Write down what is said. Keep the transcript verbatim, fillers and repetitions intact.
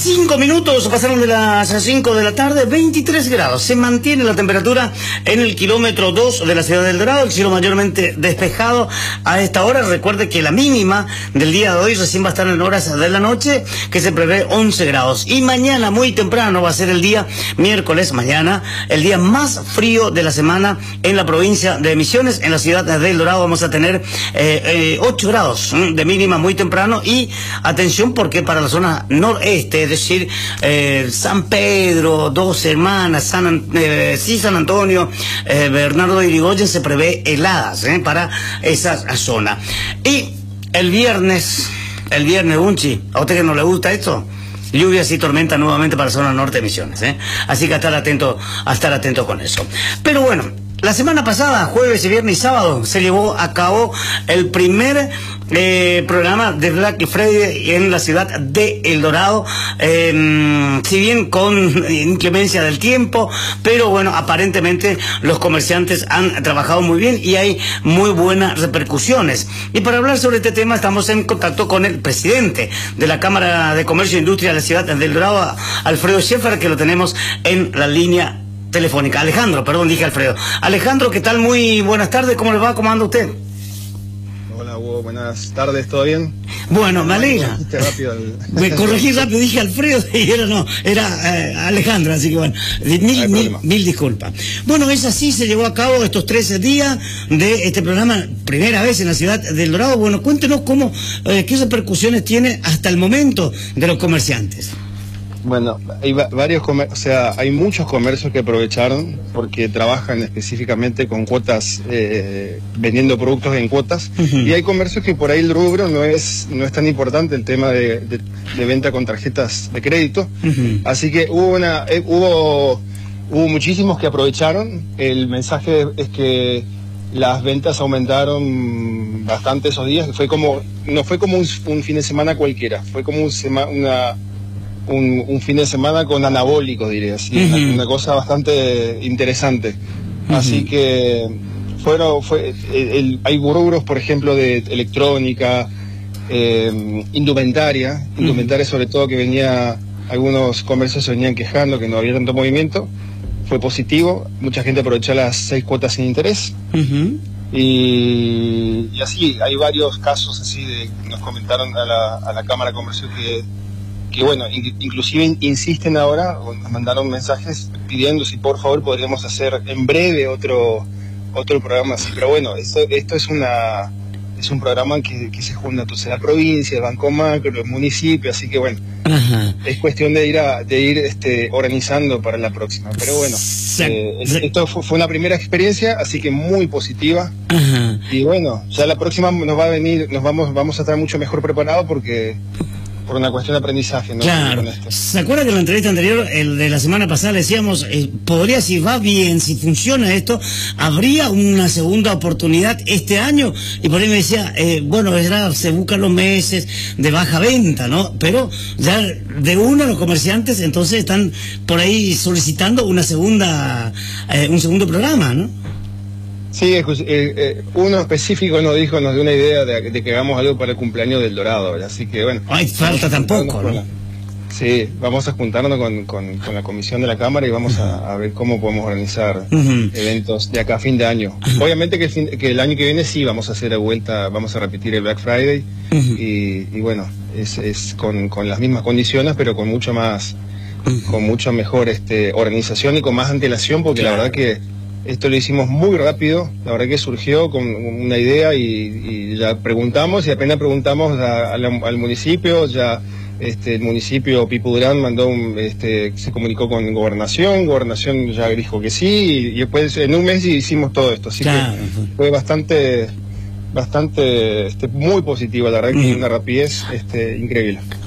Cinco minutos pasaron de las cinco de la tarde, veintitrés grados. Se mantiene la temperatura en el kilómetro dos de la ciudad del Dorado, el cielo mayormente despejado a esta hora. Recuerde que la mínima del día de hoy recién va a estar en horas de la noche, que se prevé once grados. Y mañana muy temprano va a ser el día miércoles, mañana, el día más frío de la semana en la provincia de Misiones. En la ciudad del Dorado vamos a tener eh, eh, ocho grados de mínima muy temprano. Y atención, porque para la zona noreste, es decir, eh, San Pedro, Dos Hermanas, San, eh, sí, San Antonio, eh, Bernardo de Irigoyen, se prevé heladas eh, para esa zona. Y el viernes, el viernes, Bunchi, ¿a usted que no le gusta esto? Lluvias y tormenta nuevamente para la zona norte de Misiones, ¿eh? Así que a estar atento, a estar atento con eso. Pero bueno, la semana pasada, jueves, viernes y sábado, se llevó a cabo el primer eh, programa de Black Friday en la ciudad de El Dorado, eh, si bien con inclemencia del tiempo, pero bueno, aparentemente los comerciantes han trabajado muy bien y hay muy buenas repercusiones. Y para hablar sobre este tema estamos en contacto con el presidente de la Cámara de Comercio e Industria de la ciudad del Dorado, Alfredo Scheffer, que lo tenemos en la línea telefónica. Alejandro, perdón, dije Alfredo. Alejandro, ¿qué tal? Muy buenas tardes, ¿cómo le va? ¿Cómo anda usted? Hola, Hugo, buenas tardes, ¿todo bien? Bueno, me alegra. El... Me corregí rápido, dije Alfredo y era no, era eh, Alejandro, así que bueno, mil, no mil, mil disculpas. Bueno, es así, se llevó a cabo estos trece días de este programa, primera vez en la ciudad del Dorado. Bueno, cuéntenos cómo, eh, qué repercusiones tiene hasta el momento de los comerciantes. Bueno, hay varios comer o sea, hay muchos comercios que aprovecharon porque trabajan específicamente con cuotas, eh, vendiendo productos en cuotas, uh-huh. Y hay comercios que por ahí el rubro no es no es tan importante, el tema de, de, de venta con tarjetas de crédito, uh-huh. Así que hubo una eh, hubo hubo muchísimos que aprovecharon. El mensaje es que las ventas aumentaron bastante esos días. Fue como no fue como un, un fin de semana cualquiera, fue como un sema, una Un, un fin de semana con anabólicos, diría así, uh-huh. una, una cosa bastante interesante. Uh-huh. Así que fueron, fue, el, el, hay rubros, por ejemplo, de electrónica, eh, indumentaria, uh-huh. indumentaria sobre todo, que venía, algunos comercios se venían quejando que no había tanto movimiento. Fue positivo, mucha gente aprovechó las seis cuotas sin interés. Uh-huh. y, y así, hay varios casos así de, nos comentaron a la, a la Cámara de Comercio que que bueno, inclusive insisten ahora, nos mandaron mensajes pidiendo si por favor podríamos hacer en breve otro otro programa así, pero bueno, esto, esto es una es un programa que, que se junta entonces la provincia, el Banco Macro, el municipio, así que bueno, ajá. Es cuestión de ir a, de ir este organizando para la próxima, pero bueno, eh, esto fue, fue una primera experiencia, así que muy positiva, ajá. Y bueno, ya la próxima nos va a venir, nos vamos vamos a estar mucho mejor preparados porque por una cuestión de aprendizaje, ¿no? Claro. ¿Se acuerda que en la entrevista anterior, el de la semana pasada, le decíamos, eh, podría, si va bien, si funciona esto, habría una segunda oportunidad este año? Y por ahí me decía, eh, bueno, era, se buscan los meses de baja venta, ¿no? Pero ya de uno los comerciantes entonces están por ahí solicitando una segunda, eh, un segundo programa, ¿no? Sí, eh, eh, uno específico nos dijo, nos dio una idea de, de que hagamos algo para el cumpleaños del Dorado, ¿verdad? Así que bueno. Ay, falta tampoco, ¿no? La, sí, vamos a juntarnos con, con, con la comisión de la Cámara y vamos uh-huh. a, a ver cómo podemos organizar uh-huh. eventos de acá a fin de año. Uh-huh. Obviamente que el, fin, que el año que viene sí vamos a hacer de vuelta, vamos a repetir el Black Friday, uh-huh. y, y bueno, es, es con, con las mismas condiciones, pero con mucho más, uh-huh. con mucho mejor este, organización y con más antelación, porque claro. La verdad que esto lo hicimos muy rápido, la verdad que surgió con una idea y, y la preguntamos, y apenas preguntamos a, a la, al municipio, ya este, el municipio Pipudrán mandó un, este, se comunicó con Gobernación, Gobernación ya dijo que sí, y, y después en un mes hicimos todo esto, así claro. que fue bastante, bastante, este, muy positivo, la verdad que mm. una rapidez este, increíble.